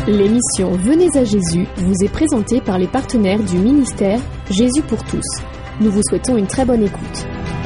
L'émission Venez à Jésus vous est présentée par les partenaires du ministère Jésus pour tous. Nous vous souhaitons une très bonne écoute.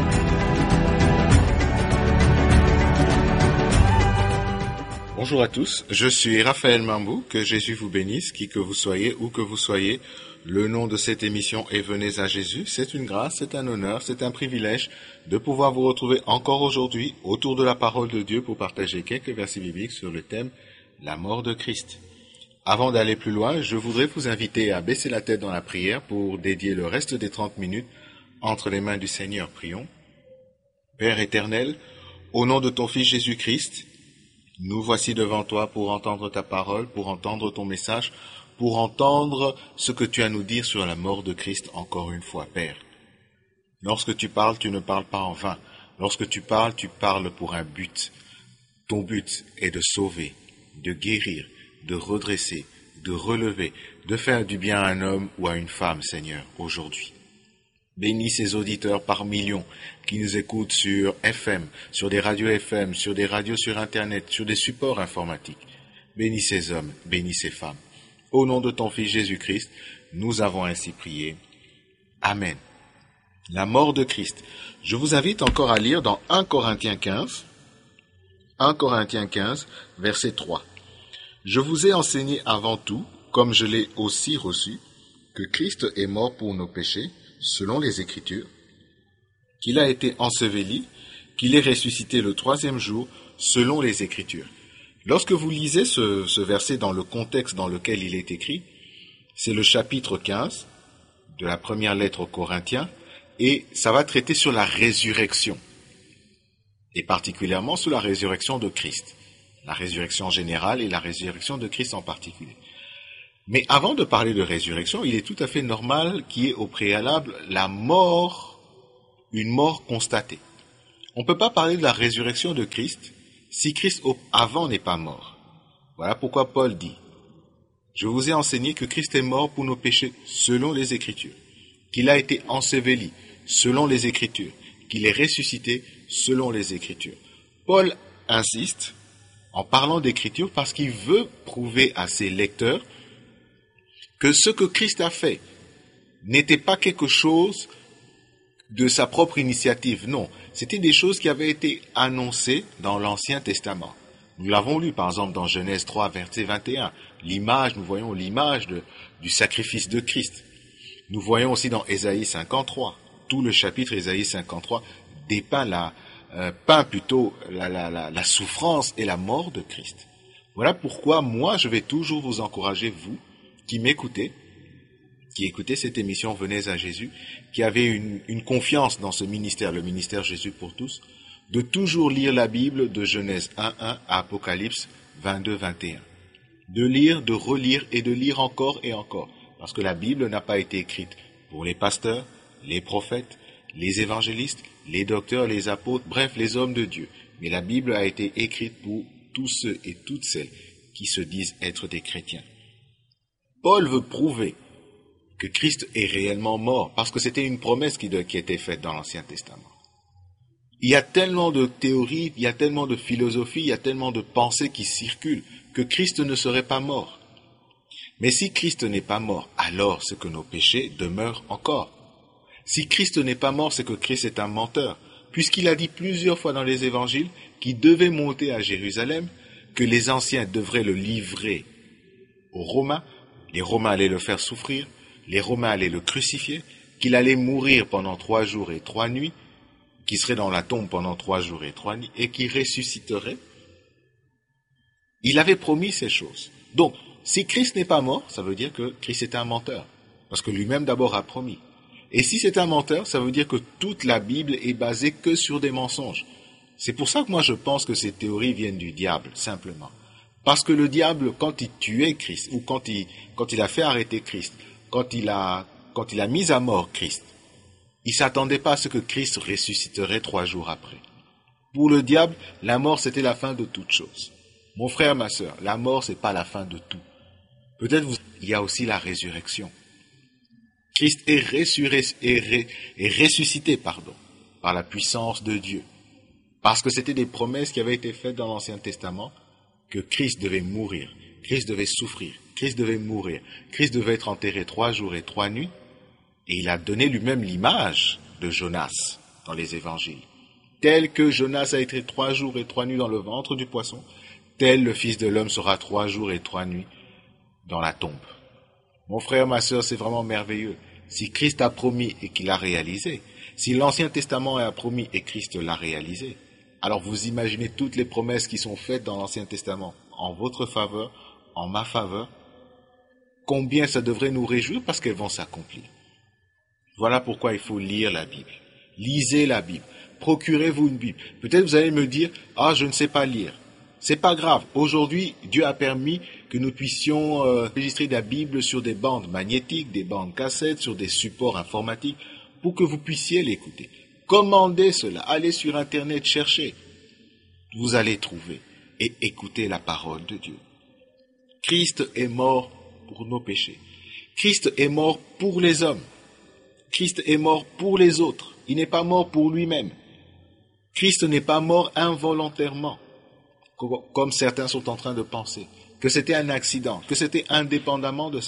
Bonjour à tous, je suis Raphaël Mambou, que Jésus vous bénisse, qui que vous soyez, où que vous soyez. Le nom de cette émission est Venez à Jésus. C'est une grâce, c'est un honneur, c'est un privilège de pouvoir vous retrouver encore aujourd'hui autour de la parole de Dieu pour partager quelques versets bibliques sur le thème « La mort de Christ ». Avant d'aller plus loin, je voudrais vous inviter à baisser la tête dans la prière pour dédier le reste des 30 minutes entre les mains du Seigneur. Prions. Père éternel, au nom de ton Fils Jésus-Christ, nous voici devant toi pour entendre ta parole, pour entendre ton message, pour entendre ce que tu as à nous dire sur la mort de Christ encore une fois, Père. Lorsque tu parles, tu ne parles pas en vain. Lorsque tu parles pour un but. Ton but est de sauver, de guérir, de redresser, de relever, de faire du bien à un homme ou à une femme, Seigneur, aujourd'hui. Bénis ces auditeurs par millions qui nous écoutent sur FM, sur des radios FM, sur des radios sur Internet, sur des supports informatiques. Bénis ces hommes, bénis ces femmes. Au nom de ton Fils Jésus-Christ, nous avons ainsi prié. Amen. La mort de Christ. Je vous invite encore à lire dans 1 Corinthiens 15, verset 3. Je vous ai enseigné avant tout, comme je l'ai aussi reçu, que Christ est mort pour nos péchés, selon les Écritures, qu'il a été enseveli, qu'il est ressuscité le 3e jour, selon les Écritures. Lorsque vous lisez ce verset dans le contexte dans lequel il est écrit, c'est le chapitre 15 de la première lettre aux Corinthiens, et ça va traiter sur la résurrection, et particulièrement sur la résurrection de Christ. La résurrection générale et la résurrection de Christ en particulier. Mais avant de parler de résurrection, il est tout à fait normal qu'il y ait au préalable la mort, une mort constatée. On ne peut pas parler de la résurrection de Christ si Christ avant n'est pas mort. Voilà pourquoi Paul dit « Je vous ai enseigné que Christ est mort pour nos péchés selon les Écritures, qu'il a été enseveli selon les Écritures, qu'il est ressuscité selon les Écritures. » Paul insiste en parlant d'Écriture parce qu'il veut prouver à ses lecteurs que ce que Christ a fait n'était pas quelque chose de sa propre initiative, non. C'était des choses qui avaient été annoncées dans l'Ancien Testament. Nous l'avons lu par exemple dans Genèse 3, verset 21. Nous voyons l'image du sacrifice de Christ. Nous voyons aussi dans Ésaïe 53. Tout le chapitre Ésaïe 53 dépeint la souffrance et la mort de Christ. Voilà pourquoi moi je vais toujours vous encourager, vous qui m'écoutez, qui écoutez cette émission Venez à Jésus, qui avez une confiance dans ce ministère, le ministère Jésus pour tous, de toujours lire la Bible de Genèse 1.1 à Apocalypse 22.21. De lire, de relire et de lire encore et encore. Parce que la Bible n'a pas été écrite pour les pasteurs, les prophètes, les évangélistes, les docteurs, les apôtres, bref, les hommes de Dieu. Mais la Bible a été écrite pour tous ceux et toutes celles qui se disent être des chrétiens. Paul veut prouver que Christ est réellement mort, parce que c'était une promesse qui était faite dans l'Ancien Testament. Il y a tellement de théories, il y a tellement de philosophies, il y a tellement de pensées qui circulent, que Christ ne serait pas mort. Mais si Christ n'est pas mort, alors c'est que nos péchés demeurent encore. Si Christ n'est pas mort, c'est que Christ est un menteur, puisqu'il a dit plusieurs fois dans les évangiles qu'il devait monter à Jérusalem, que les anciens devraient le livrer aux Romains, les Romains allaient le faire souffrir, les Romains allaient le crucifier, qu'il allait mourir pendant 3 jours et 3 nuits, qu'il serait dans la tombe pendant 3 jours et 3 nuits, et qu'il ressusciterait. Il avait promis ces choses. Donc, si Christ n'est pas mort, ça veut dire que Christ est un menteur, parce que lui-même d'abord a promis. Et si c'est un menteur, ça veut dire que toute la Bible est basée que sur des mensonges. C'est pour ça que moi je pense que ces théories viennent du diable, simplement. Parce que le diable, quand il tuait Christ, ou quand il a fait arrêter Christ, quand il a mis à mort Christ, il ne s'attendait pas à ce que Christ ressusciterait 3 jours après. Pour le diable, la mort c'était la fin de toute chose. Mon frère, ma sœur, la mort c'est pas la fin de tout. Peut-être il y a aussi la résurrection. Christ est ressuscité par la puissance de Dieu. Parce que c'était des promesses qui avaient été faites dans l'Ancien Testament, que Christ devait mourir, Christ devait souffrir, Christ devait mourir, Christ devait être enterré 3 jours et 3 nuits, et il a donné lui-même l'image de Jonas dans les évangiles. Tel que Jonas a été 3 jours et 3 nuits dans le ventre du poisson, tel le Fils de l'homme sera 3 jours et 3 nuits dans la tombe. Mon frère, ma sœur, c'est vraiment merveilleux. Si Christ a promis et qu'il a réalisé, si l'Ancien Testament a promis et Christ l'a réalisé, alors vous imaginez toutes les promesses qui sont faites dans l'Ancien Testament en votre faveur, en ma faveur, combien ça devrait nous réjouir parce qu'elles vont s'accomplir. Voilà pourquoi il faut lire la Bible. Lisez la Bible. Procurez-vous une Bible. Peut-être vous allez me dire, je ne sais pas lire. C'est pas grave. Aujourd'hui, Dieu a permis que nous puissions enregistrer la Bible sur des bandes magnétiques, des bandes cassettes, sur des supports informatiques, pour que vous puissiez l'écouter. Commandez cela. Allez sur Internet, cherchez. Vous allez trouver et écoutez la parole de Dieu. Christ est mort pour nos péchés. Christ est mort pour les hommes. Christ est mort pour les autres. Il n'est pas mort pour lui-même. Christ n'est pas mort involontairement, comme certains sont en train de penser, que c'était un accident, que c'était indépendamment de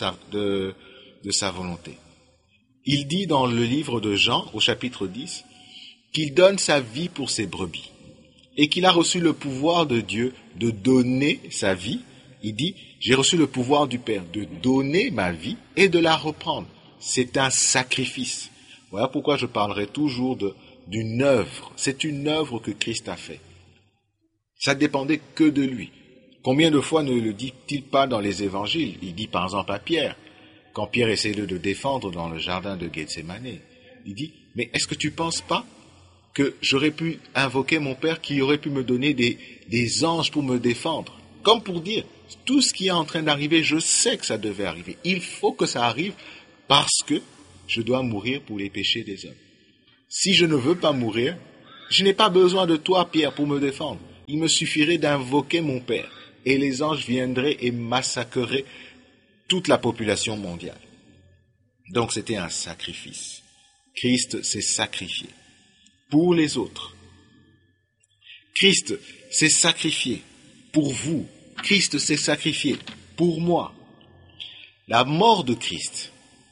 sa volonté. Il dit dans le livre de Jean, au chapitre 10, qu'il donne sa vie pour ses brebis et qu'il a reçu le pouvoir de Dieu de donner sa vie. Il dit, j'ai reçu le pouvoir du Père de donner ma vie et de la reprendre. C'est un sacrifice. Voilà pourquoi je parlerai toujours d'une œuvre. C'est une œuvre que Christ a fait. Ça dépendait que de lui. Combien de fois ne le dit-il pas dans les évangiles? Il dit par exemple à Pierre, quand Pierre essayait de le défendre dans le jardin de Gethsémane, il dit, mais est-ce que tu ne penses pas que j'aurais pu invoquer mon Père qui aurait pu me donner des anges pour me défendre? Comme pour dire, tout ce qui est en train d'arriver, je sais que ça devait arriver. Il faut que ça arrive parce que je dois mourir pour les péchés des hommes. Si je ne veux pas mourir, je n'ai pas besoin de toi, Pierre, pour me défendre. Il me suffirait d'invoquer mon Père et les anges viendraient et massacreraient toute la population mondiale. Donc c'était un sacrifice. Christ s'est sacrifié pour les autres. Christ s'est sacrifié pour vous. Christ s'est sacrifié pour moi. La mort de Christ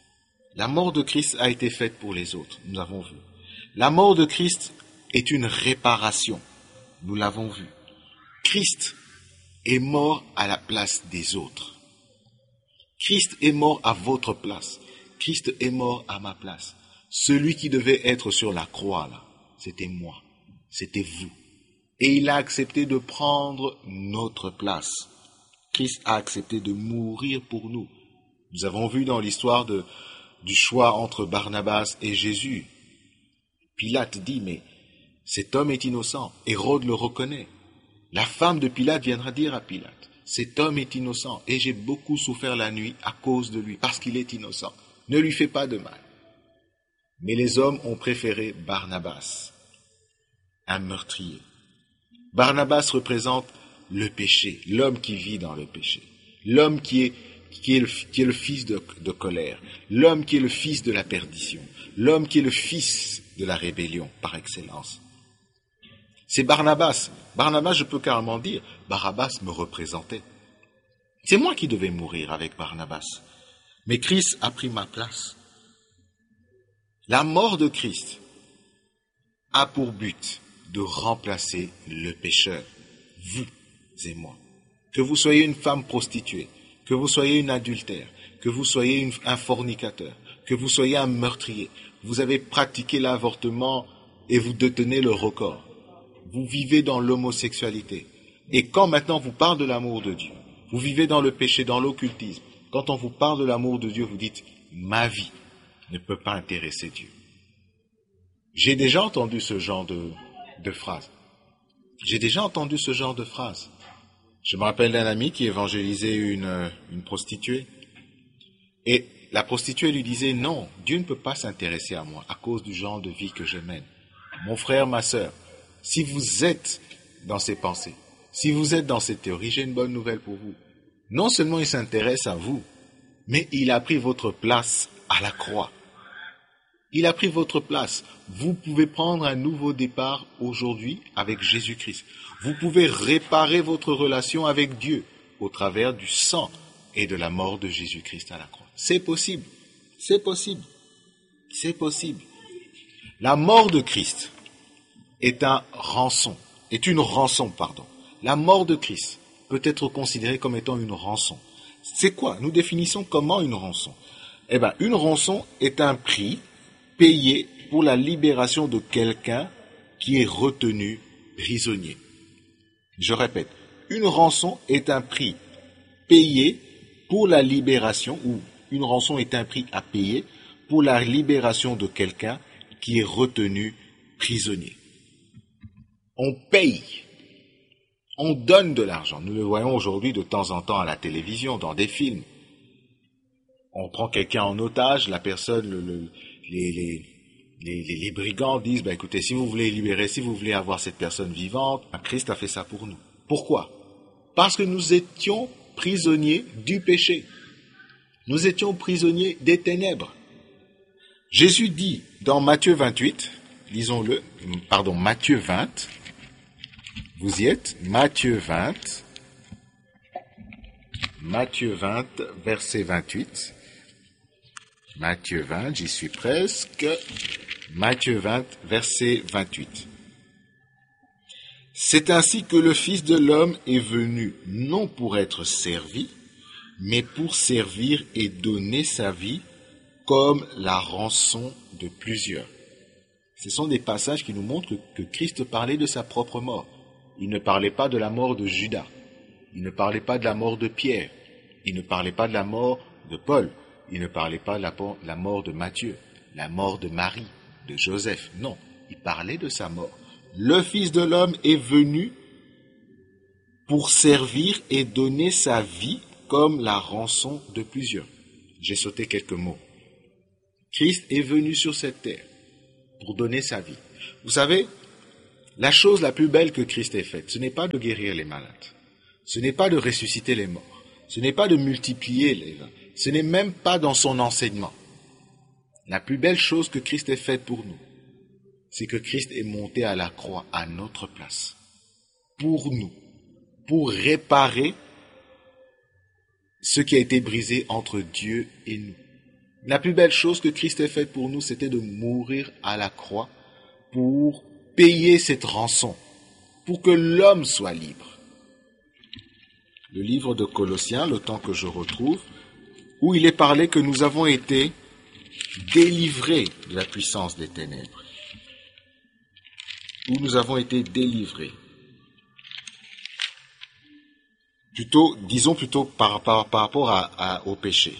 a été faite pour les autres, nous l'avons vu. La mort de Christ est une réparation, nous l'avons vu. Christ est mort à la place des autres. Christ est mort à votre place. Christ est mort à ma place. Celui qui devait être sur la croix, là, c'était moi, c'était vous. Et il a accepté de prendre notre place. Christ a accepté de mourir pour nous. Nous avons vu dans l'histoire du choix entre Barnabas et Jésus. Pilate dit, mais cet homme est innocent. Hérode le reconnaît. La femme de Pilate viendra dire à Pilate, cet homme est innocent et j'ai beaucoup souffert la nuit à cause de lui, parce qu'il est innocent. Ne lui fais pas de mal. Mais les hommes ont préféré Barnabas, un meurtrier. Barnabas représente le péché, l'homme qui vit dans le péché, l'homme qui est le fils de colère, l'homme qui est le fils de la perdition, l'homme qui est le fils de la rébellion par excellence. C'est Barnabas. Barnabas, je peux carrément dire, Barabbas me représentait. C'est moi qui devais mourir avec Barnabas. Mais Christ a pris ma place. La mort de Christ a pour but de remplacer le pécheur, vous et moi. Que vous soyez une femme prostituée, que vous soyez une adultère, que vous soyez un fornicateur, que vous soyez un meurtrier, vous avez pratiqué l'avortement et vous détenez le record. Vous vivez dans l'homosexualité. Et quand maintenant on vous parle de l'amour de Dieu, vous vivez dans le péché, dans l'occultisme, quand on vous parle de l'amour de Dieu, vous dites, ma vie ne peut pas intéresser Dieu. J'ai déjà entendu ce genre de phrase. J'ai déjà entendu ce genre de phrase. Je me rappelle d'un ami qui évangélisait une prostituée. Et la prostituée lui disait, non, Dieu ne peut pas s'intéresser à moi à cause du genre de vie que je mène. Mon frère, ma sœur, si vous êtes dans ces pensées, si vous êtes dans ces théories, j'ai une bonne nouvelle pour vous. Non seulement il s'intéresse à vous, mais il a pris votre place à la croix. Il a pris votre place. Vous pouvez prendre un nouveau départ aujourd'hui avec Jésus-Christ. Vous pouvez réparer votre relation avec Dieu. au travers du sang et de la mort de Jésus-Christ à la croix. C'est possible. C'est possible. C'est possible. La mort de Christ est une rançon. La mort de Christ peut être considérée comme étant une rançon. C'est quoi? Nous définissons comment une rançon? Eh bien, une rançon est un prix payé pour la libération de quelqu'un qui est retenu prisonnier. Je répète, une rançon est un prix payé pour la libération, ou une rançon est un prix à payer pour la libération de quelqu'un qui est retenu prisonnier. On paye, on donne de l'argent. Nous le voyons aujourd'hui de temps en temps à la télévision, dans des films. On prend quelqu'un en otage, la personne, les brigands disent, écoutez, si vous voulez libérer, si vous voulez avoir cette personne vivante, Christ a fait ça pour nous. Pourquoi? Parce que nous étions prisonniers du péché. Nous étions prisonniers des ténèbres. Jésus dit dans Matthieu 28, lisons-le, Matthieu 20, vous y êtes, Matthieu 20, verset 28. Matthieu 20, j'y suis presque. Matthieu 20, verset 28. C'est ainsi que le Fils de l'homme est venu, non pour être servi, mais pour servir et donner sa vie comme la rançon de plusieurs. Ce sont des passages qui nous montrent que Christ parlait de sa propre mort. Il ne parlait pas de la mort de Judas. Il ne parlait pas de la mort de Pierre. Il ne parlait pas de la mort de Paul. Il ne parlait pas de la mort de Matthieu, la mort de Marie, de Joseph. Non, il parlait de sa mort. Le Fils de l'homme est venu pour servir et donner sa vie comme la rançon de plusieurs. J'ai sauté quelques mots. Christ est venu sur cette terre pour donner sa vie. Vous savez, la chose la plus belle que Christ ait faite, ce n'est pas de guérir les malades, ce n'est pas de ressusciter les morts, ce n'est pas de multiplier les vins, ce n'est même pas dans son enseignement. La plus belle chose que Christ ait faite pour nous, c'est que Christ est monté à la croix à notre place, pour nous, pour réparer ce qui a été brisé entre Dieu et nous. La plus belle chose que Christ ait faite pour nous, c'était de mourir à la croix pour payer cette rançon, pour que l'homme soit libre. Le livre de Colossiens, le temps que je retrouve, où il est parlé que nous avons été délivrés de la puissance des ténèbres. Où nous avons été délivrés. Disons plutôt par rapport au péché.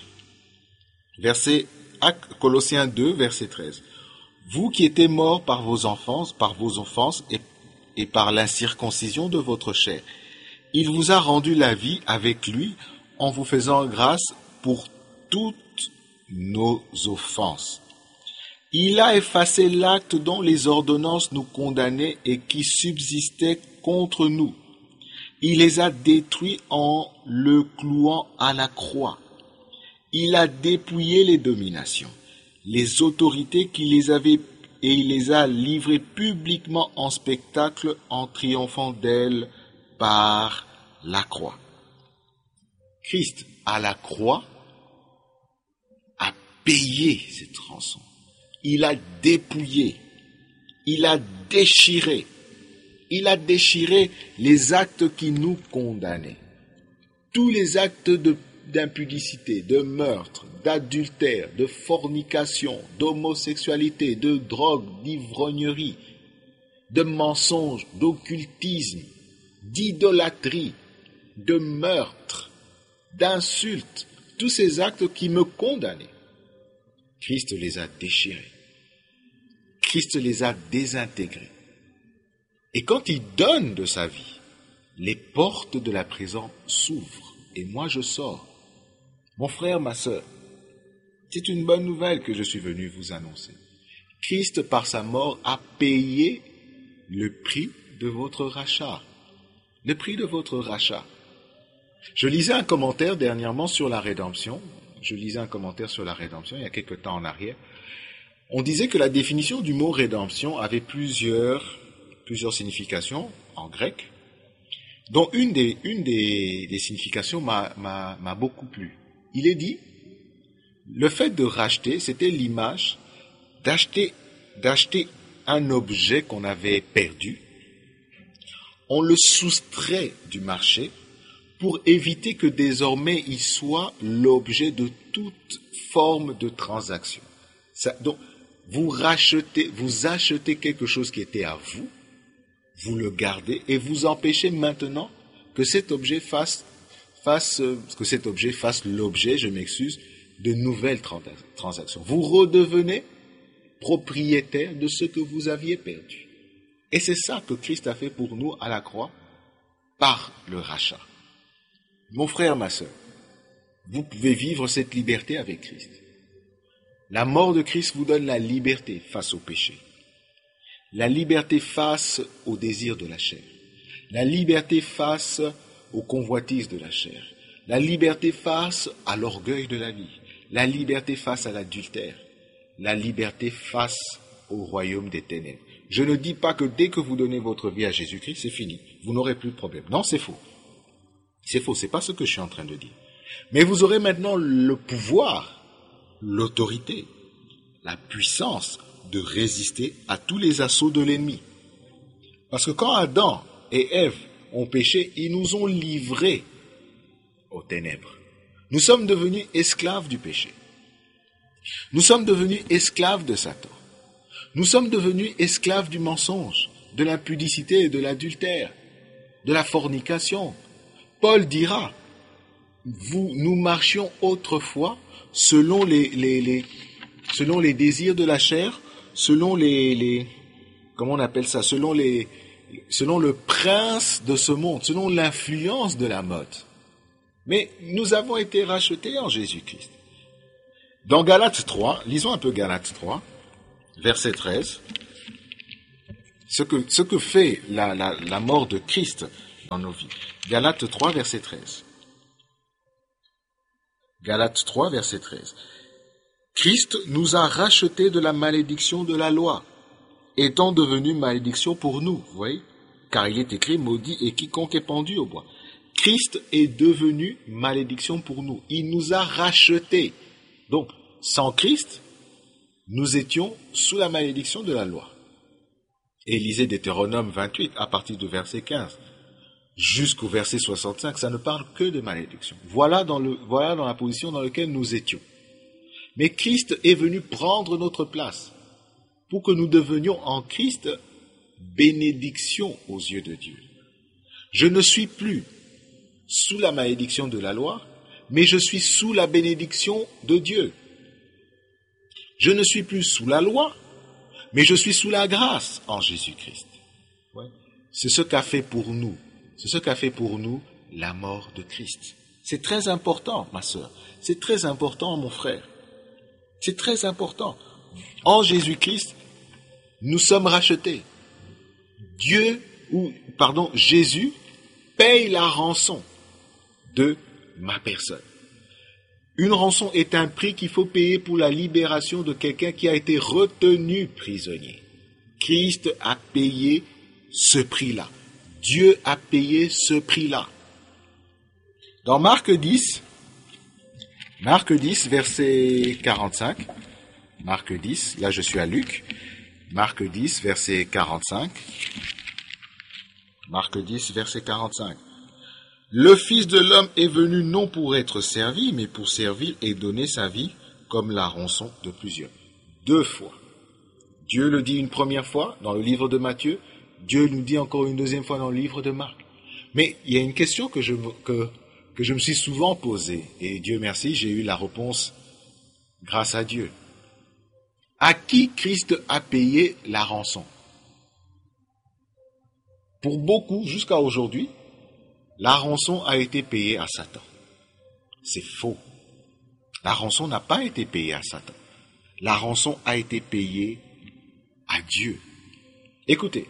Colossiens 2, verset 13. Vous qui étiez morts par vos offenses et par l'incirconcision de votre chair, il vous a rendu la vie avec lui en vous faisant grâce pour toutes nos offenses. Il a effacé l'acte dont les ordonnances nous condamnaient et qui subsistait contre nous. Il les a détruits en le clouant à la croix. Il a dépouillé les dominations, les autorités qui les avaient, et il les a livrées publiquement en spectacle en triomphant d'elles par la croix. Christ, à la croix, a payé cette rançon. Il a dépouillé, il a déchiré les actes qui nous condamnaient. Tous les actes d'impudicité, de meurtre, d'adultère, de fornication, d'homosexualité, de drogue, d'ivrognerie, de mensonge, d'occultisme, d'idolâtrie, de meurtre, d'insulte, tous ces actes qui me condamnaient. Christ les a déchirés. Christ les a désintégrés. Et quand il donne de sa vie, les portes de la prison s'ouvrent et moi je sors. Mon frère, ma sœur, c'est une bonne nouvelle que je suis venu vous annoncer. Christ, par sa mort, a payé le prix de votre rachat. Le prix de votre rachat. Je lisais un commentaire dernièrement sur la rédemption. Il y a quelque temps en arrière. On disait que la définition du mot rédemption avait plusieurs significations en grec. dont une des significations m'a beaucoup plu. Il est dit, le fait de racheter, c'était l'image d'acheter un objet qu'on avait perdu. On le soustrait du marché pour éviter que désormais il soit l'objet de toute forme de transaction. Donc, vous achetez quelque chose qui était à vous, vous le gardez et vous empêchez maintenant que cet objet fasse l'objet, je m'excuse, de nouvelles transactions. Vous redevenez propriétaire de ce que vous aviez perdu. Et c'est ça que Christ a fait pour nous à la croix par le rachat. Mon frère, ma sœur, vous pouvez vivre cette liberté avec Christ. La mort de Christ vous donne la liberté face au péché, la liberté face au désir de la chair, la liberté face aux convoitises de la chair, la liberté face à l'orgueil de la vie, la liberté face à l'adultère, la liberté face au royaume des ténèbres. Je ne dis pas que dès que vous donnez votre vie à Jésus-Christ, c'est fini, vous n'aurez plus de problème. Non, c'est faux. C'est faux, c'est pas ce que je suis en train de dire. Mais vous aurez maintenant le pouvoir, l'autorité, la puissance de résister à tous les assauts de l'ennemi. Parce que quand Adam et Ève ont péché, ils nous ont livrés aux ténèbres. Nous sommes devenus esclaves du péché. Nous sommes devenus esclaves de Satan. Nous sommes devenus esclaves du mensonge, de l'impudicité et de l'adultère, de la fornication. Paul dira, nous marchions autrefois selon les désirs de la chair, selon comment on appelle ça, selon le prince de ce monde, selon l'influence de la mode. Mais nous avons été rachetés en Jésus-Christ. Dans Galates 3, lisons un peu Galates 3, verset 13, ce que fait la mort de Christ dans nos vies. Galates 3, verset 13. Galates 3, verset 13. Christ nous a rachetés de la malédiction de la loi, étant devenu malédiction pour nous, vous voyez, car il est écrit, maudit est quiconque est pendu au bois. Christ est devenu malédiction pour nous. Il nous a rachetés. Donc, sans Christ, nous étions sous la malédiction de la loi. Et lisez Deutéronome 28, à partir du verset 15, jusqu'au verset 65, ça ne parle que de malédiction. Voilà dans la position dans laquelle nous étions. Mais Christ est venu prendre notre place pour que nous devenions en Christ bénédiction aux yeux de Dieu. Je ne suis plus sous la malédiction de la loi, mais je suis sous la bénédiction de Dieu. Je ne suis plus sous la loi, mais je suis sous la grâce en Jésus-Christ. Ouais. C'est ce qu'a fait pour nous. C'est ce qu'a fait pour nous la mort de Christ. C'est très important, ma sœur. C'est très important, mon frère. C'est très important. En Jésus-Christ, nous sommes rachetés. Jésus paye la rançon de ma personne. Une rançon est un prix qu'il faut payer pour la libération de quelqu'un qui a été retenu prisonnier. Christ a payé ce prix-là. Dieu a payé ce prix-là. Dans Marc 10, verset 45, Marc 10, là je suis à Luc, Marc 10, verset 45, Marc 10, verset 45. Le Fils de l'homme est venu non pour être servi, mais pour servir et donner sa vie comme la rançon de plusieurs. 2 fois. Dieu le dit une première fois dans le livre de Matthieu, Dieu nous dit encore une deuxième fois dans le livre de Marc. Mais il y a une question que je me suis souvent posée, et Dieu merci, j'ai eu la réponse grâce à Dieu. À qui Christ a payé la rançon? Pour beaucoup, jusqu'à aujourd'hui, la rançon a été payée à Satan. C'est faux. La rançon n'a pas été payée à Satan. La rançon a été payée à Dieu. Écoutez,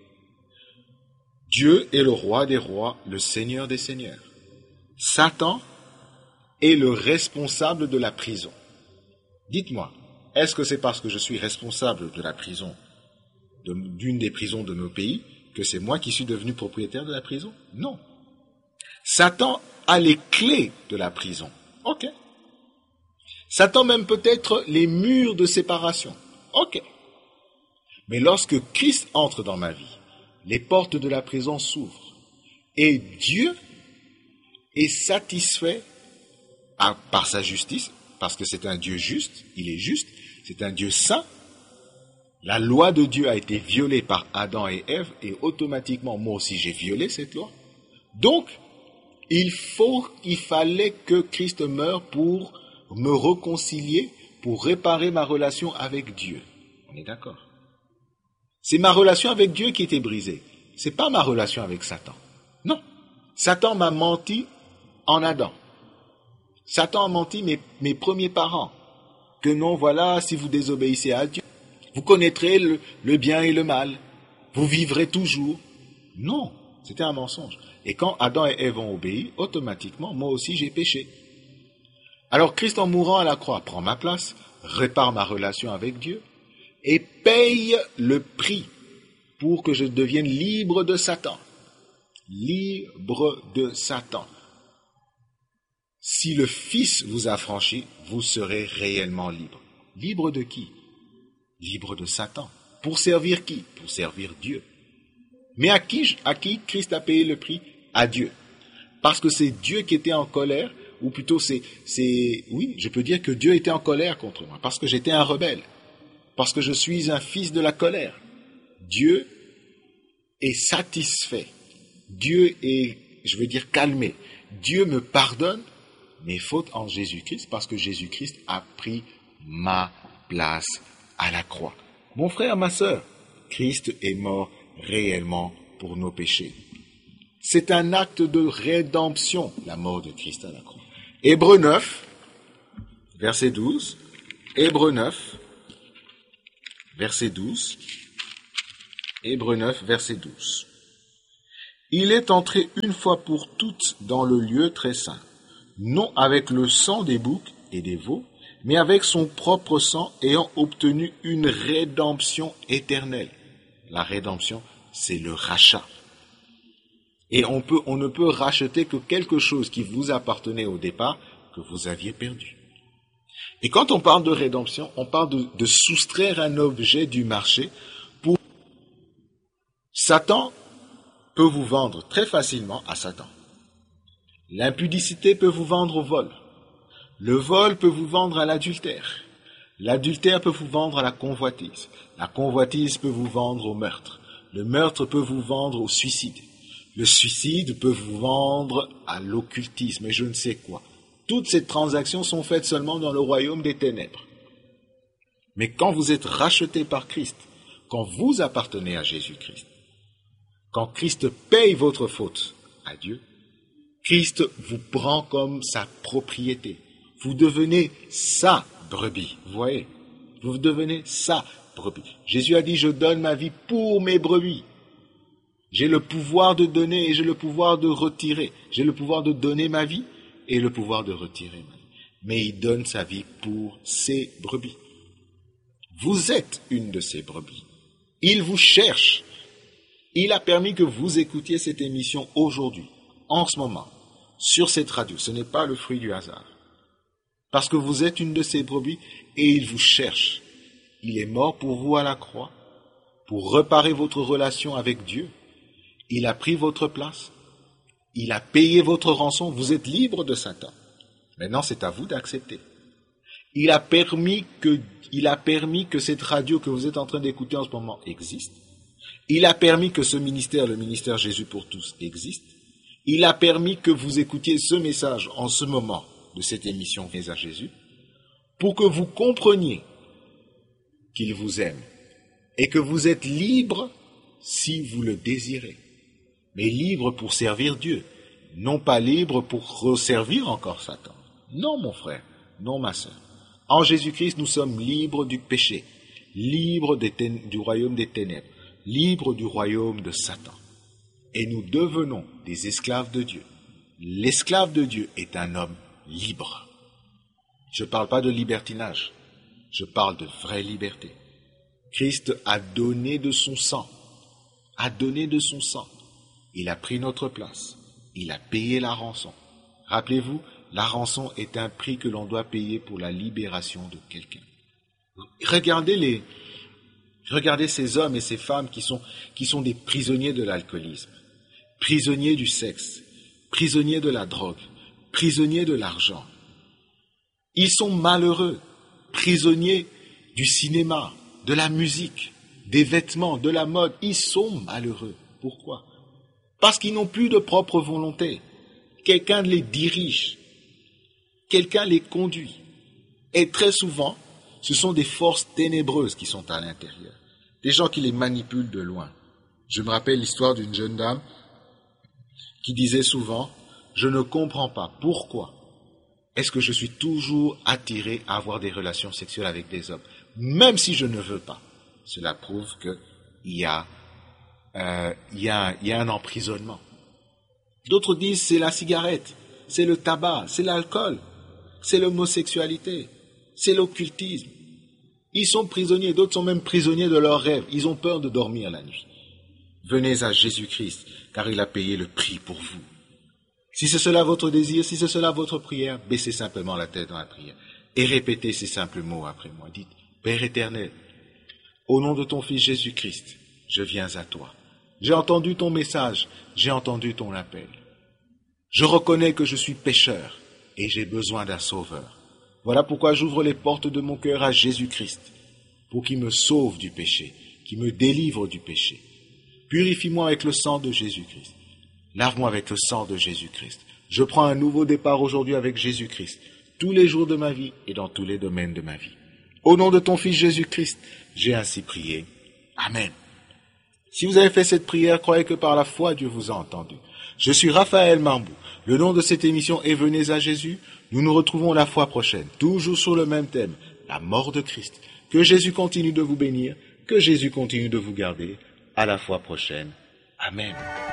Dieu est le roi des rois, le Seigneur des seigneurs. Satan est le responsable de la prison. Dites-moi, est-ce que c'est parce que je suis responsable de la prison, d'une des prisons de nos pays, que c'est moi qui suis devenu propriétaire de la prison? Non. Satan a les clés de la prison. Ok. Satan même peut-être les murs de séparation. Ok. Mais lorsque Christ entre dans ma vie, les portes de la prison s'ouvrent et Dieu est satisfait par sa justice, parce que c'est un Dieu juste, il est juste, c'est un Dieu saint. La loi de Dieu a été violée par Adam et Ève et automatiquement moi aussi j'ai violé cette loi. Donc, il fallait que Christ meure pour me réconcilier, pour réparer ma relation avec Dieu. On est d'accord? C'est ma relation avec Dieu qui était brisée. C'est pas ma relation avec Satan. Non. Satan m'a menti en Adam. Satan a menti mes premiers parents. Que non, voilà, si vous désobéissez à Dieu, vous connaîtrez le bien et le mal. Vous vivrez toujours. Non, c'était un mensonge. Et quand Adam et Ève ont obéi, automatiquement, moi aussi j'ai péché. Alors Christ en mourant à la croix prend ma place, répare ma relation avec Dieu et paye le prix pour que je devienne libre de Satan. Libre de Satan. Si le Fils vous a franchi, vous serez réellement libre. Libre de qui? Libre de Satan. Pour servir qui? Pour servir Dieu. Mais à qui Christ a payé le prix? À Dieu. Parce que c'est Dieu qui était en colère, ou plutôt oui, je peux dire que Dieu était en colère contre moi, parce que j'étais un rebelle, parce que je suis un fils de la colère. Dieu est satisfait. Dieu est, je veux dire, calmé. Dieu me pardonne mes fautes en Jésus-Christ, parce que Jésus-Christ a pris ma place à la croix. Mon frère, ma sœur, Christ est mort réellement pour nos péchés. C'est un acte de rédemption, la mort de Christ à la croix. Hébreux 9, verset 12. Hébreux 9, verset 12. Hébreux 9, verset 12. Il est entré une fois pour toutes dans le lieu très saint, non avec le sang des boucs et des veaux, mais avec son propre sang, ayant obtenu une rédemption éternelle. La rédemption, c'est le rachat. Et on ne peut racheter que quelque chose qui vous appartenait au départ, que vous aviez perdu. Et quand on parle de rédemption, on parle de soustraire un objet du marché pour... Satan peut vous vendre très facilement à Satan. L'impudicité peut vous vendre au vol. Le vol peut vous vendre à l'adultère. L'adultère peut vous vendre à la convoitise. La convoitise peut vous vendre au meurtre. Le meurtre peut vous vendre au suicide. Le suicide peut vous vendre à l'occultisme et je ne sais quoi. Toutes ces transactions sont faites seulement dans le royaume des ténèbres. Mais quand vous êtes racheté par Christ, quand vous appartenez à Jésus-Christ, quand Christ paye votre faute à Dieu, Christ vous prend comme sa propriété. Vous devenez sa brebis, vous voyez? Vous devenez sa brebis. Jésus a dit, je donne ma vie pour mes brebis. J'ai le pouvoir de donner et j'ai le pouvoir de retirer. J'ai le pouvoir de donner ma vie et le pouvoir de retirer ma vie. Mais il donne sa vie pour ses brebis. Vous êtes une de ces brebis. Il vous cherche. Il a permis que vous écoutiez cette émission aujourd'hui, en ce moment, sur cette radio. Ce n'est pas le fruit du hasard. Parce que vous êtes une de ces brebis et il vous cherche. Il est mort pour vous à la croix, pour réparer votre relation avec Dieu. Il a pris votre place. Il a payé votre rançon. Vous êtes libre de Satan. Maintenant, c'est à vous d'accepter. Il a permis que cette radio que vous êtes en train d'écouter en ce moment existe. Il a permis que ce ministère, le ministère Jésus pour tous, existe. Il a permis que vous écoutiez ce message en ce moment de cette émission Venez à Jésus, pour que vous compreniez qu'il vous aime et que vous êtes libre si vous le désirez. Mais libre pour servir Dieu, non pas libre pour resservir encore Satan. Non, mon frère, non, ma sœur. En Jésus-Christ, nous sommes libres du péché, libres du royaume des ténèbres, libres du royaume de Satan. Et nous devenons des esclaves de Dieu. L'esclave de Dieu est un homme libre. Je ne parle pas de libertinage, je parle de vraie liberté. Christ a donné de son sang a donné de son sang. Il a pris notre place. Il a payé la rançon. Rappelez-vous, la rançon est un prix que l'on doit payer pour la libération de quelqu'un. Regardez ces hommes et ces femmes qui sont des prisonniers de l'alcoolisme, prisonniers du sexe, prisonniers de la drogue, prisonniers de l'argent. Ils sont malheureux, prisonniers du cinéma, de la musique, des vêtements, de la mode. Ils sont malheureux. Pourquoi? Parce qu'ils n'ont plus de propre volonté. Quelqu'un les dirige. Quelqu'un les conduit. Et très souvent, ce sont des forces ténébreuses qui sont à l'intérieur. Des gens qui les manipulent de loin. Je me rappelle l'histoire d'une jeune dame qui disait souvent « Je ne comprends pas pourquoi est-ce que je suis toujours attiré à avoir des relations sexuelles avec des hommes, même si je ne veux pas. » Cela prouve qu'il y a un emprisonnement. D'autres disent c'est la cigarette, c'est le tabac, c'est l'alcool, c'est l'homosexualité, c'est l'occultisme. Ils sont prisonniers, d'autres sont même prisonniers de leurs rêves. Ils ont peur de dormir la nuit. Venez à Jésus-Christ, car il a payé le prix pour vous. Si c'est cela votre désir, si c'est cela votre prière, baissez simplement la tête dans la prière et répétez ces simples mots après moi. Dites, Père éternel, au nom de ton Fils Jésus-Christ, je viens à toi. J'ai entendu ton message, j'ai entendu ton appel. Je reconnais que je suis pécheur et j'ai besoin d'un sauveur. Voilà pourquoi j'ouvre les portes de mon cœur à Jésus-Christ, pour qu'il me sauve du péché, qu'il me délivre du péché. Purifie-moi avec le sang de Jésus-Christ. Lave-moi avec le sang de Jésus-Christ. Je prends un nouveau départ aujourd'hui avec Jésus-Christ, tous les jours de ma vie et dans tous les domaines de ma vie. Au nom de ton Fils Jésus-Christ, j'ai ainsi prié. Amen. Si vous avez fait cette prière, croyez que par la foi, Dieu vous a entendu. Je suis Raphaël Mambou. Le nom de cette émission est Venez à Jésus. Nous nous retrouvons la fois prochaine, toujours sur le même thème, la mort de Christ. Que Jésus continue de vous bénir, que Jésus continue de vous garder. À la fois prochaine. Amen.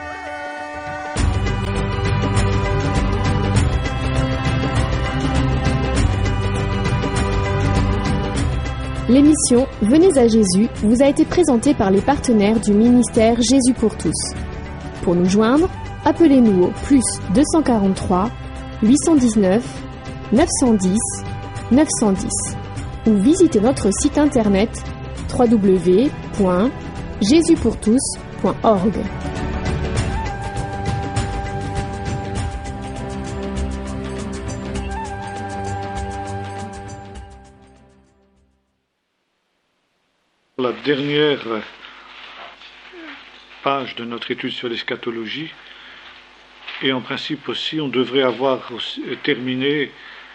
L'émission Venez à Jésus vous a été présentée par les partenaires du ministère Jésus pour tous. Pour nous joindre, appelez-nous au plus 243 819 910 910 ou visitez notre site internet www.jesuspourtous.org. La dernière page de notre étude sur l'eschatologie, et en principe aussi on devrait avoir terminé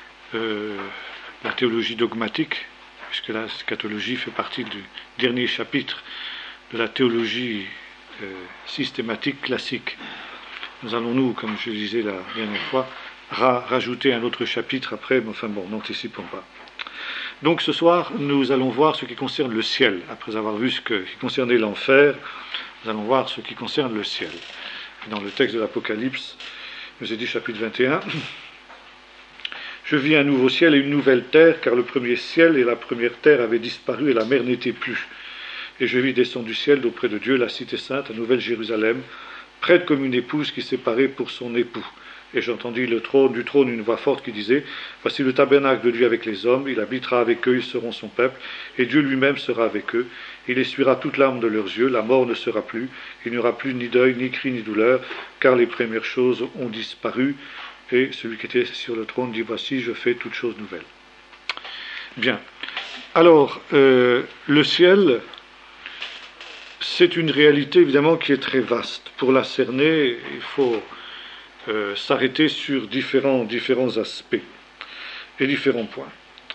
la théologie dogmatique, puisque la scatologie fait partie du dernier chapitre de la théologie systématique classique. Nous allons, comme je le disais la dernière fois, rajouter un autre chapitre après, mais enfin bon, n'anticipons pas. Donc ce soir, nous allons voir ce qui concerne le ciel. Après avoir vu ce qui concernait l'enfer, nous allons voir ce qui concerne le ciel. Dans le texte de l'Apocalypse, nous est dit chapitre 21, « Je vis un nouveau ciel et une nouvelle terre, car le premier ciel et la première terre avaient disparu et la mer n'était plus. Et je vis descendre du ciel d'auprès de Dieu la cité sainte, la nouvelle Jérusalem, prête comme une épouse qui s'est parée pour son époux. Et j'entendis du trône une voix forte qui disait, « Voici le tabernacle de Dieu avec les hommes, il habitera avec eux, ils seront son peuple, et Dieu lui-même sera avec eux. Il essuiera toute larme de leurs yeux, la mort ne sera plus, il n'y aura plus ni deuil, ni cri, ni douleur, car les premières choses ont disparu. » Et celui qui était sur le trône dit, « Voici, je fais toutes choses nouvelles. » Bien. Alors, le ciel, c'est une réalité évidemment qui est très vaste. Pour la cerner, il faut s'arrêter sur différents aspects et différents points.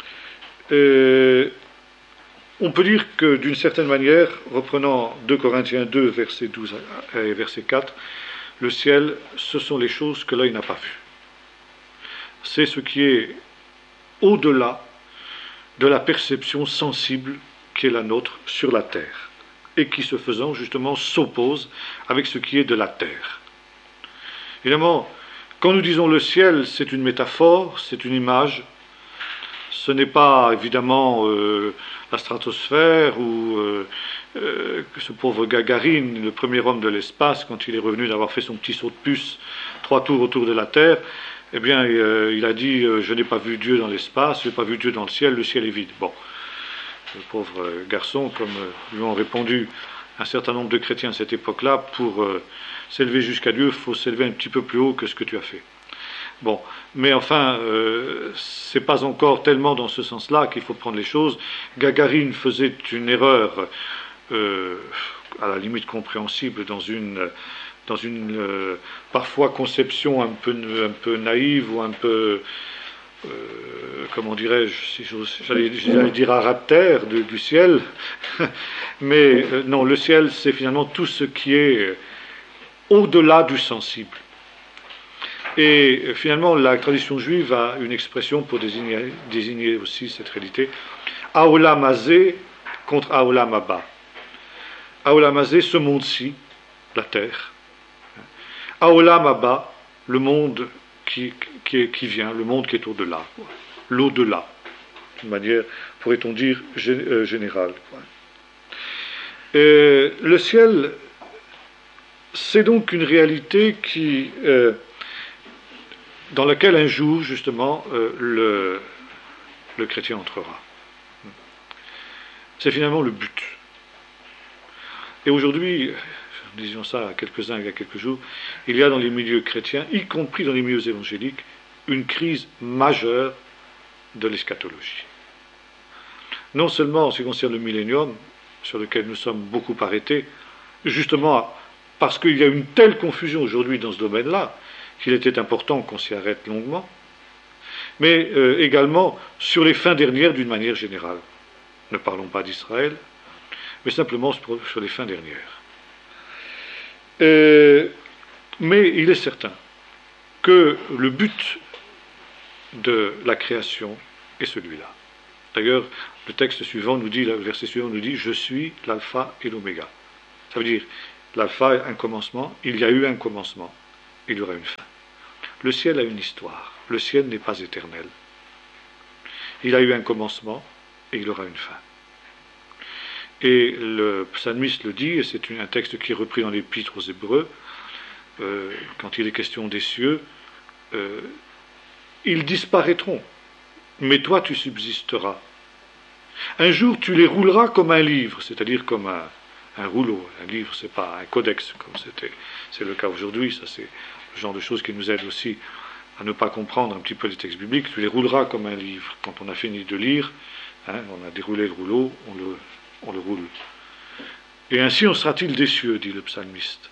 On peut dire que d'une certaine manière, reprenant 2 Corinthiens 2, verset 12 et verset 4, le ciel, ce sont les choses que l'œil n'a pas vues. C'est ce qui est au-delà de la perception sensible qui est la nôtre sur la terre et qui, ce faisant, justement, s'oppose avec ce qui est de la terre. Évidemment, quand nous disons le ciel, c'est une métaphore, c'est une image. Ce n'est pas, évidemment, la stratosphère ou ce pauvre Gagarine, le premier homme de l'espace, quand il est revenu d'avoir fait son petit saut de puce, 3 tours autour de la Terre, eh bien, il a dit je n'ai pas vu Dieu dans l'espace, je n'ai pas vu Dieu dans le ciel est vide. Bon, le pauvre garçon, comme lui ont répondu un certain nombre de chrétiens à cette époque-là, pour s'élever jusqu'à Dieu, il faut s'élever un petit peu plus haut que ce que tu as fait. Bon, mais enfin, c'est pas encore tellement dans ce sens-là qu'il faut prendre les choses. Gagarine faisait une erreur, à la limite compréhensible, dans une parfois conception un peu naïve ou un peu, comment dirais-je, si j'allais dire arabère du ciel, mais non, le ciel c'est finalement tout ce qui est au-delà du sensible. Et finalement, la tradition juive a une expression pour désigner aussi cette réalité. Haolam hazé contre Haolam haba. Haolam hazé, ce monde-ci, la terre. Haolam haba, le monde qui vient, le monde qui est au-delà. L'au-delà, d'une manière, pourrait-on dire, générale. Le ciel, c'est donc une réalité dans laquelle un jour, justement, le chrétien entrera. C'est finalement le but. Et aujourd'hui, disons ça à quelques-uns il y a quelques jours, il y a dans les milieux chrétiens, y compris dans les milieux évangéliques, une crise majeure de l'eschatologie. Non seulement en ce qui concerne le millénium, sur lequel nous sommes beaucoup arrêtés, justement parce qu'il y a une telle confusion aujourd'hui dans ce domaine-là, qu'il était important qu'on s'y arrête longuement, mais également sur les fins dernières d'une manière générale. Ne parlons pas d'Israël, mais simplement sur les fins dernières. Mais il est certain que le but de la création est celui-là. D'ailleurs, le texte suivant nous dit, le verset suivant nous dit « Je suis l'alpha et l'oméga ». Ça veut dire, l'alpha est un commencement, il y a eu un commencement, il y aura une fin. Le ciel a une histoire. Le ciel n'est pas éternel. Il a eu un commencement et il aura une fin. Et le psalmiste le dit, et c'est un texte qui est repris dans l'Épître aux Hébreux, quand il est question des cieux, ils disparaîtront, mais toi tu subsisteras. Un jour tu les rouleras comme un livre, c'est-à-dire comme un rouleau. Un livre, c'est pas un codex, comme c'est le cas aujourd'hui, ça c'est le genre de choses qui nous aident aussi à ne pas comprendre un petit peu les textes bibliques. Tu les rouleras comme un livre. Quand on a fini de lire, on a déroulé le rouleau, on le roule. Et ainsi en sera-t-il des cieux, dit le psalmiste.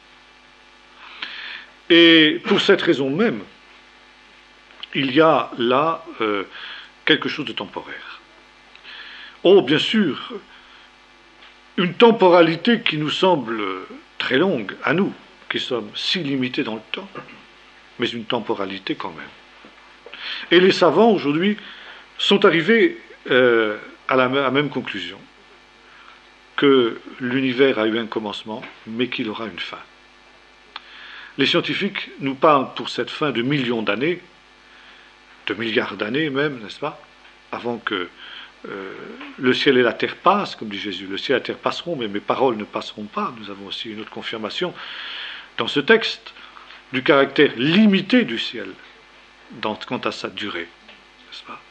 Et pour cette raison même, il y a là quelque chose de temporaire. Oh, bien sûr, une temporalité qui nous semble très longue à nous, qui sommes si limités dans le temps, mais une temporalité quand même. Et les savants aujourd'hui sont arrivés à la même conclusion, que l'univers a eu un commencement, mais qu'il aura une fin. Les scientifiques nous parlent pour cette fin de millions d'années, de milliards d'années même, n'est-ce pas, avant que le ciel et la terre passent, comme dit Jésus. Le ciel et la terre passeront, mais mes paroles ne passeront pas. Nous avons aussi une autre confirmation dans ce texte du caractère limité du ciel quant à sa durée, n'est-ce pas?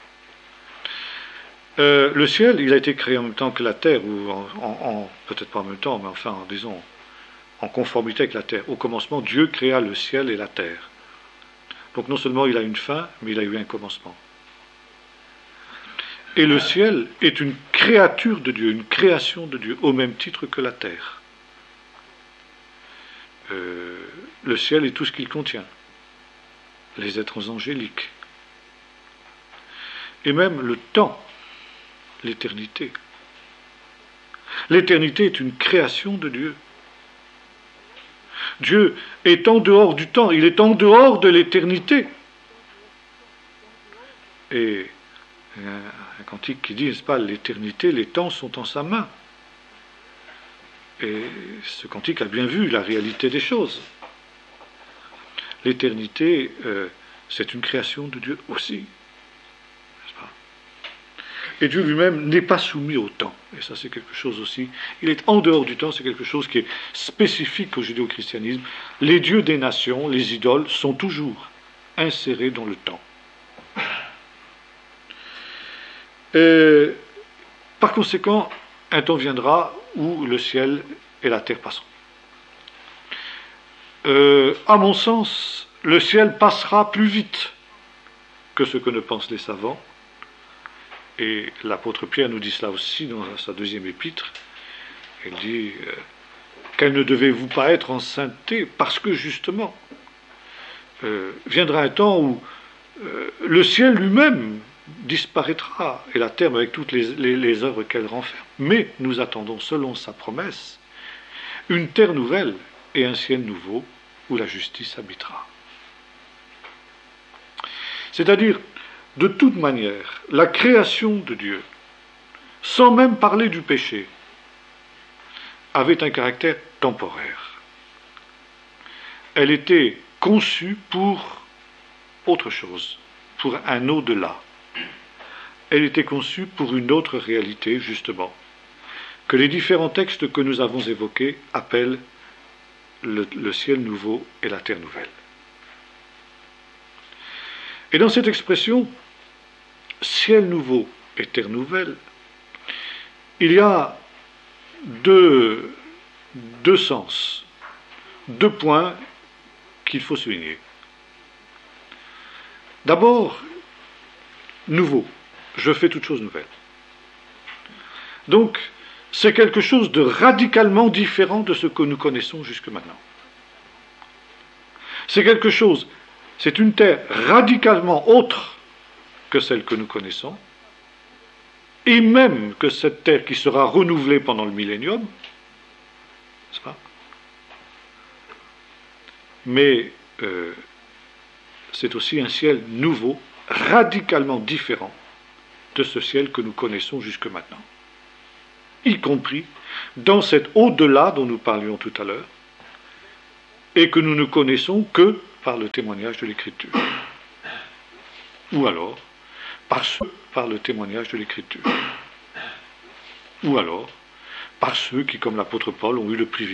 Le ciel, il a été créé en même temps que la terre, ou peut-être pas en même temps, mais enfin, disons, en conformité avec la terre. Au commencement, Dieu créa le ciel et la terre. Donc non seulement il a une fin, mais il a eu un commencement. Et le ciel est une créature de Dieu, une création de Dieu, au même titre que la terre. Le ciel est tout ce qu'il contient, les êtres angéliques, et même le temps, l'éternité. L'éternité est une création de Dieu. Dieu est en dehors du temps, il est en dehors de l'éternité. Et il y a un cantique qui dit, n'est-ce pas, l'éternité, les temps sont en sa main. Et ce cantique a bien vu la réalité des choses. L'éternité, c'est une création de Dieu aussi. N'est-ce pas? Et Dieu lui-même n'est pas soumis au temps. Et ça, c'est quelque chose aussi. Il est en dehors du temps, c'est quelque chose qui est spécifique au judéo-christianisme. Les dieux des nations, les idoles, sont toujours insérés dans le temps. Et, par conséquent, un temps viendra où le ciel et la terre passeront. À mon sens, le ciel passera plus vite que ce que ne pensent les savants. Et l'apôtre Pierre nous dit cela aussi dans sa deuxième épître. Elle dit quelle ne devez-vous pas être en sainteté, parce que justement, viendra un temps où le ciel lui-même disparaîtra, et la terre avec toutes les œuvres qu'elle renferme. Mais nous attendons, selon sa promesse, une terre nouvelle et un ciel nouveau où la justice habitera. C'est-à-dire, de toute manière, la création de Dieu, sans même parler du péché, avait un caractère temporaire. Elle était conçue pour autre chose, pour un au-delà. Elle était conçue pour une autre réalité, justement, que les différents textes que nous avons évoqués appellent le ciel nouveau et la terre nouvelle. Et dans cette expression, ciel nouveau et terre nouvelle, il y a deux sens, 2 points qu'il faut souligner. D'abord, nouveau, je fais toute chose nouvelle. Donc, c'est quelque chose de radicalement différent de ce que nous connaissons jusque maintenant. C'est quelque chose, c'est une terre radicalement autre que celle que nous connaissons, et même que cette terre qui sera renouvelée pendant le millénium, n'est-ce pas ? Mais c'est aussi un ciel nouveau, radicalement différent de ce ciel que nous connaissons jusque maintenant, y compris dans cet au-delà dont nous parlions tout à l'heure, et que nous ne connaissons que par le témoignage de l'Écriture. Ou alors, par le témoignage de l'Écriture. Ou alors, par ceux qui, comme l'apôtre Paul, ont eu le privilège